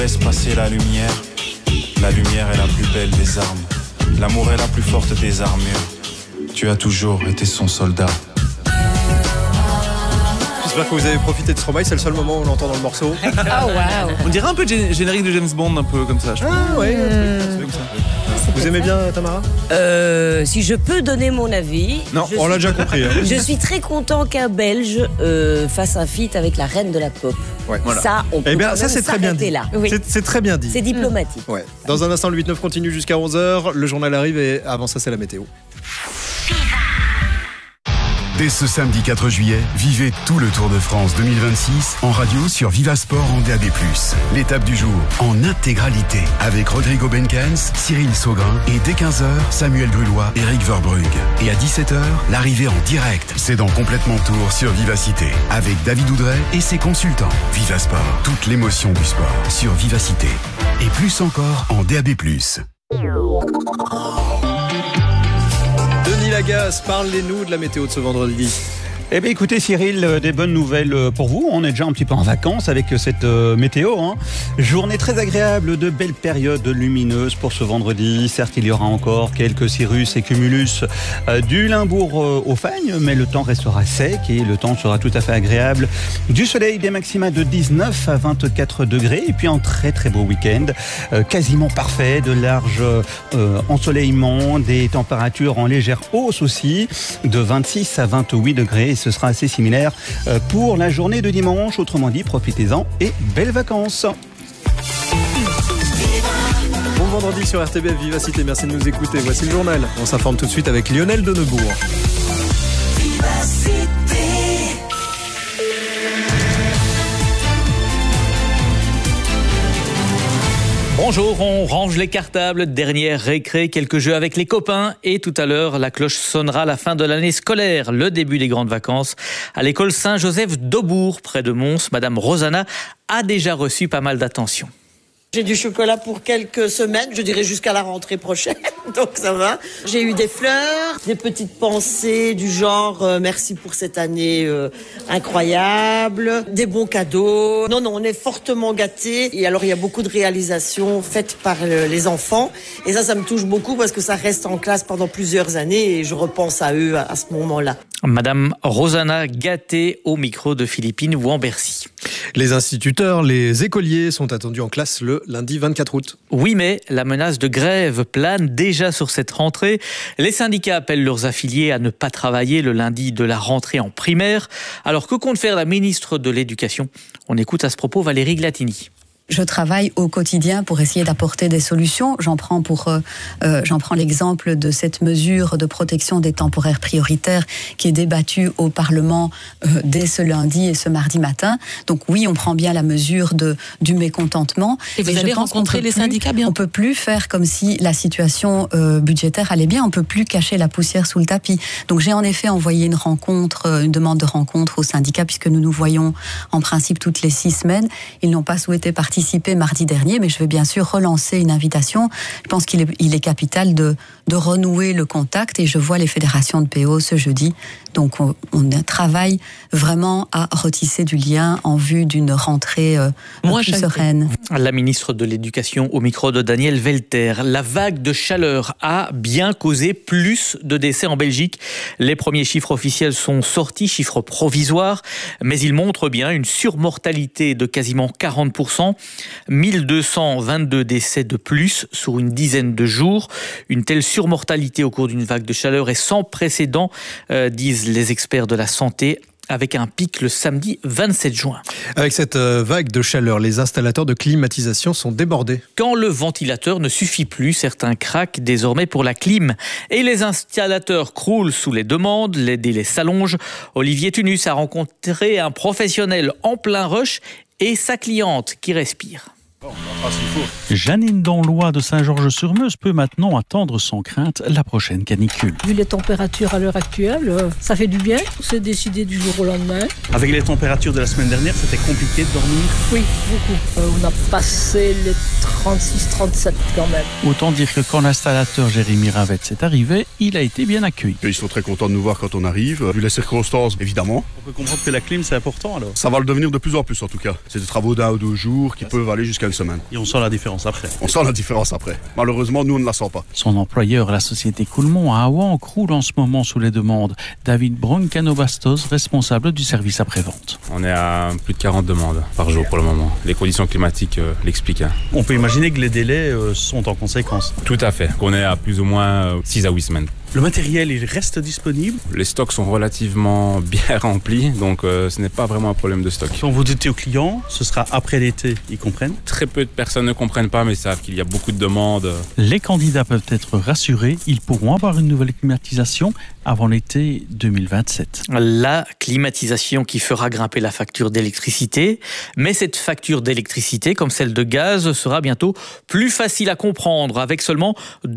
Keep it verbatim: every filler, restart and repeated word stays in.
Laisse passer la lumière. La lumière est la plus belle des armes. L'amour est la plus forte des armures. Tu as toujours été son soldat. J'espère que vous avez profité de Stromae, c'est le seul moment où on l'entend dans le morceau. Ah waouh. On dirait un peu gé- générique de James Bond, un peu comme ça. Je Ah ouais, un truc comme ça. Vous aimez bien Tamara? Euh, si je peux donner mon avis. Non, je on l'a suis- déjà compris. Hein. Je suis très content qu'un Belge euh, fasse un feat avec la reine de la pop. Ouais. Voilà. Ça, on peut Eh bien, quand ça même c'est très bien s'arrêter dit. là. C'est, c'est très bien dit. C'est diplomatique. Ouais. Dans un instant, le huit neuf continue jusqu'à onze heures. Le journal arrive et avant ça, c'est la météo. Dès ce samedi quatre juillet, vivez tout le Tour de France deux mille vingt-six en radio sur Vivasport en D A B plus. L'étape du jour en intégralité avec Rodrigo Benkens, Cyril Saugrin et dès quinze heures, Samuel Grulois, Eric Verbrugge. Et à dix-sept heures, l'arrivée en direct. C'est dans Complètement Tour sur Vivacité avec David Oudret et ses consultants. Vivasport, toute l'émotion du sport sur Vivacité. Et plus encore en D A B plus. Denis Lagasse, parlez-nous de la météo de ce vendredi. Eh bien écoutez Cyril, euh, des bonnes nouvelles euh, pour vous. On est déjà un petit peu en vacances avec euh, cette euh, météo. Hein. Journée très agréable, de belles périodes lumineuses pour ce vendredi. Certes, il y aura encore quelques cirrus et cumulus euh, du Limbourg euh, au Fagne, mais le temps restera sec et le temps sera tout à fait agréable. Du soleil, des maxima de dix-neuf à vingt-quatre degrés et puis un très très beau week-end, euh, quasiment parfait, de larges euh, ensoleillements, des températures en légère hausse aussi, de vingt-six à vingt-huit degrés. Ce sera assez similaire pour la journée de dimanche. Autrement dit, profitez-en et belles vacances. Bon vendredi sur R T B F Vivacité, merci de nous écouter. Voici le journal. On s'informe tout de suite avec Lionel Denebourg. Bonjour, on range les cartables, dernière récré, quelques jeux avec les copains et tout à l'heure, la cloche sonnera à la fin de l'année scolaire, le début des grandes vacances. À l'école Saint-Joseph d'Aubourg, près de Mons, Madame Rosanna a déjà reçu pas mal d'attention. J'ai du chocolat pour quelques semaines, je dirais jusqu'à la rentrée prochaine, donc ça va. J'ai eu des fleurs, des petites pensées du genre euh, merci pour cette année euh, incroyable, des bons cadeaux. Non, non, on est fortement gâtés. Et alors il y a beaucoup de réalisations faites par euh, les enfants. Et ça, ça me touche beaucoup parce que ça reste en classe pendant plusieurs années et je repense à eux à, à ce moment-là. Madame Rosanna gâtée au micro de Philippine Wambercy. Les instituteurs, les écoliers sont attendus en classe le lundi vingt-quatre août. Oui, mais la menace de grève plane déjà sur cette rentrée. Les syndicats appellent leurs affiliés à ne pas travailler le lundi de la rentrée en primaire. Alors que compte faire la ministre de l'Éducation ? On écoute à ce propos Valérie Glatini. Je travaille au quotidien pour essayer d'apporter des solutions. J'en prends pour, euh, euh, j'en prends l'exemple de cette mesure de protection des temporaires prioritaires qui est débattue au Parlement euh, dès ce lundi et ce mardi matin. Donc oui, on prend bien la mesure de, du mécontentement. Et vous et allez rencontrer les plus, syndicats bien. On peut plus faire comme si la situation euh, budgétaire allait bien. On peut plus cacher la poussière sous le tapis. Donc j'ai en effet envoyé une rencontre, une demande de rencontre aux syndicats puisque nous nous voyons en principe toutes les six semaines. Ils n'ont pas souhaité participer mardi dernier, mais je vais bien sûr relancer une invitation. Je pense qu'il est, il est capital de, de renouer le contact et je vois les fédérations de P O ce jeudi. Donc on, on travaille vraiment à retisser du lien en vue d'une rentrée euh, Moi, plus sereine. La ministre de l'Éducation au micro de Daniel Velter. La vague de chaleur a bien causé plus de décès en Belgique. Les premiers chiffres officiels sont sortis, chiffres provisoires, mais ils montrent bien une surmortalité de quasiment quarante pour cent. mille deux cent vingt-deux décès de plus sur une dizaine de jours. Une telle surmortalité au cours d'une vague de chaleur est sans précédent, euh, disent les experts de la santé, avec un pic le samedi vingt-sept juin. Avec cette vague de chaleur, les installateurs de climatisation sont débordés. Quand le ventilateur ne suffit plus, certains craquent désormais pour la clim. Et les installateurs croulent sous les demandes, les délais s'allongent. Olivier Tunus a rencontré un professionnel en plein rush et sa cliente qui respire. Janine Danlois de Saint-Georges-sur-Meuse peut maintenant attendre sans crainte la prochaine canicule. Vu les températures à l'heure actuelle, ça fait du bien. On s'est décidé du jour au lendemain. Avec les températures de la semaine dernière, c'était compliqué de dormir? Oui, beaucoup. Euh, on a passé les trente-six trente-sept quand même. Autant dire que quand l'installateur Jérémy Ravette est arrivé, il a été bien accueilli. Ils sont très contents de nous voir quand on arrive, vu les circonstances évidemment. On peut comprendre que la clim c'est important alors? Ça va le devenir de plus en plus en tout cas. C'est des travaux d'un ou deux jours qui peuvent aller jusqu'à une semaine. Et on sent la différence après. On sent la différence après. Malheureusement, nous, on ne la sent pas. Son employeur, la société Coulmont à Awan, croule en ce moment sous les demandes. David Broncano-Bastos, responsable du service après-vente. On est à plus de quarante demandes par jour pour le moment. Les conditions climatiques euh, l'expliquent. Hein. On peut imaginer que les délais euh, sont en conséquence. Tout à fait. On est à plus ou moins six à huit semaines. Le matériel, il reste disponible? Les stocks sont relativement bien remplis, donc euh, ce n'est pas vraiment un problème de stock. Quand vous dites aux clients, ce sera après l'été, ils comprennent? Très peu de personnes ne comprennent pas, mais savent qu'il y a beaucoup de demandes. Les candidats peuvent être rassurés, ils pourront avoir une nouvelle climatisation avant l'été deux mille vingt-sept. La climatisation qui fera grimper la facture d'électricité, mais cette facture d'électricité, comme celle de gaz, sera bientôt plus facile à comprendre, avec seulement